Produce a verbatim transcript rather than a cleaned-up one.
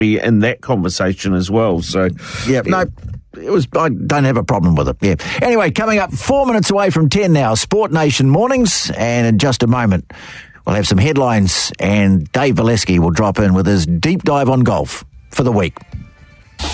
in that conversation as well. So, yeah, no, it was. I don't have a problem with it. Yeah. Anyway, coming up four minutes away from ten now, Sport Nation Mornings, and in just a moment we'll have some headlines, and Dave Valesky will drop in with his deep dive on golf for the week.